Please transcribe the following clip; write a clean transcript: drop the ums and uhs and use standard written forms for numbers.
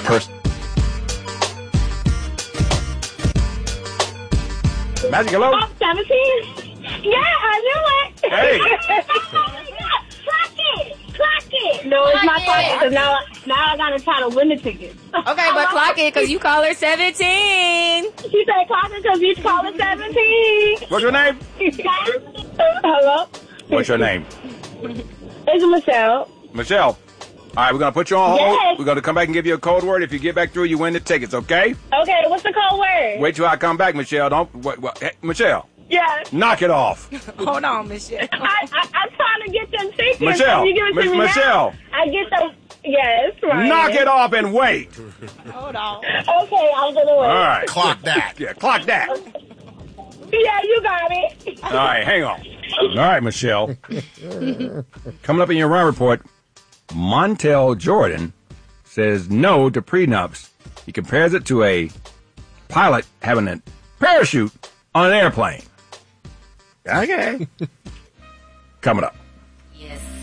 person. Magic, hello? I'm 17. Yeah, I knew it. Hey. Clock it. No, it's not clock it, because now I got to try to win the ticket. Okay, but clock it because you call her 17. She said clock it because you call her 17. What's your name? Hello? What's your name? It's Michelle. Michelle. All right, we're going to put you on hold. Yes. We're going to come back and give you a code word. If you get back through, you win the tickets, okay? Okay, what's the code word? Wait till I come back, Michelle. Hey, Michelle, Yes. knock it off. Hold on, Michelle. I'm trying to get them tickets. Michelle, You give it to me Michelle. now, I get them. Yes, right. Knock it off and wait. Hold on. Okay, I'm going to wait. All right. Clock that. Yeah, clock that. Yeah, you got it. All right, hang on. All right, Michelle. Coming up in your run report, Montel Jordan says no to prenups. He compares it to a pilot having a parachute on an airplane. Okay. Coming up.